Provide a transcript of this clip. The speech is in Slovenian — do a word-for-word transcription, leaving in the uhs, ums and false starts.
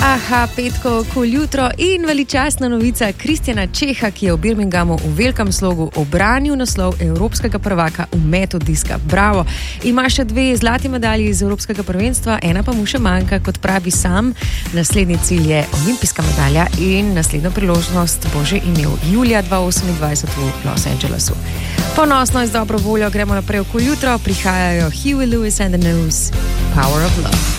Aha, petko, kul jutro in veličastna novica Kristjana Čeha, ki je v Birminghamu v velikem slogu obranil naslov evropskega prvaka v metu diska. Bravo! Ima še dve zlati medalji iz evropskega prvenstva, ena pa mu še manjka, kot pravi sam. Naslednji cilj je olimpijska medalja in naslednjo priložnost bo že imel julija dva tisoč osemindvajset v Los Angelesu. Ponosno in z dobro voljo gremo naprej v kul jutro, prihajajo Huey Lewis and the News, Power of Love.